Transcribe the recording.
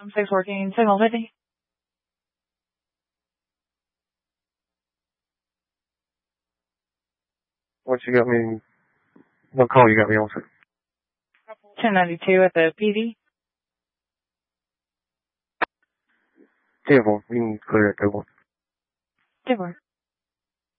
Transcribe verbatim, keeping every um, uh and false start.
I'm six working signal fifty. What you got me? What call you got me on? ten ninety-two at the P D. ten four. You can clear it, go on. ten four.